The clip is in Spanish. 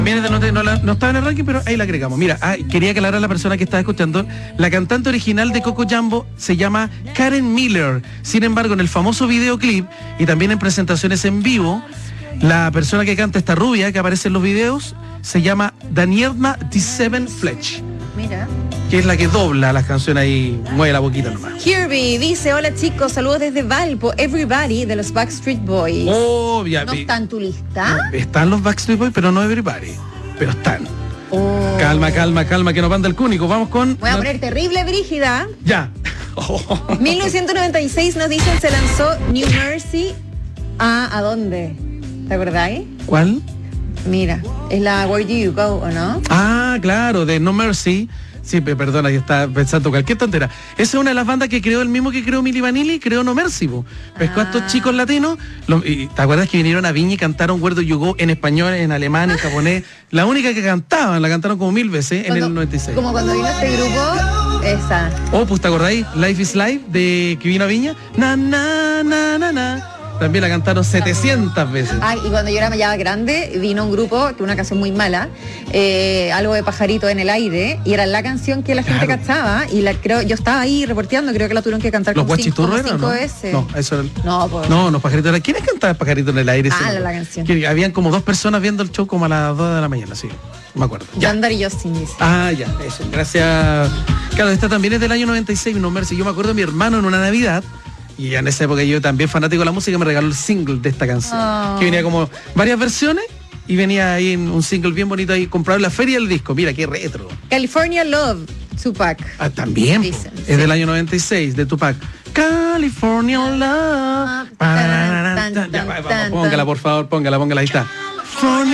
Viene de no estaba en el ranking, pero ahí la agregamos. Mira, quería aclarar a la persona que estaba escuchando. La cantante original de Coco Jambo se llama Karen Miller. Sin embargo, en el famoso videoclip y también en presentaciones en vivo, la persona que canta, esta rubia que aparece en los videos, se llama Danielma D7 Fletch. Mira. Que es la que dobla las canciones ahí, mueve la boquita nomás. Kirby dice, hola chicos, saludos desde Valpo, Everybody de los Backstreet Boys. Oh, ya. ¿No está en tu lista? No, están los Backstreet Boys, pero no Everybody. Pero están. Oh. Calma, que nos manda el cúnico. Vamos con... Voy a poner terrible, brígida. Ya. 1996 nos dicen, se lanzó New Mercy. ¿A dónde? ¿Te acordáis? ¿Cuál? Mira, es la Where Do You Go, ¿o no? Ah, claro, de No Mercy. Sí, perdona, yo estaba pensando cualquier tontera. Esa es una de las bandas que creó el mismo que creó Milli Vanilli, creó No Mercy. Pescó a estos chicos latinos. ¿Te acuerdas que vinieron a Viña y cantaron Where Do You Go en español, en alemán, en japonés? La única que cantaban, la cantaron como 1000 veces en el 96. Como cuando vino este grupo, esa. Oh, pues ¿te acordáis? Life is Life, de que vino a Viña. Na, na, na, na, na. También la cantaron 700 veces. Ay, y cuando yo era ya grande, vino un grupo, que una canción muy mala, algo de pajarito en el aire, y era la canción que la gente cantaba, y yo estaba ahí reporteando, creo que la tuvieron que cantar ¿Los como Guachiturros eran, cinco no? veces. No, eso era No, pues. No, los pajaritos eran. ¿Quiénes cantaban pajarito en el aire? La canción. Que habían como 2 personas viendo el show como a las 2 de la mañana, sí. No me acuerdo. Yandar y Justin dice. Ah, ya, eso. Gracias. Claro, esta también es del año 96, No Mercy. Yo me acuerdo de mi hermano en una Navidad. Y ya en esa época yo también fanático de la música, me regaló el single de esta canción. Oh. Que venía como varias versiones y venía ahí en un single bien bonito ahí, comprado en la feria del disco. Mira, qué retro. California Love, Tupac. Ah, también. Dicen, es del año 96, de Tupac. California Love. Póngala, por favor, póngala, ahí está.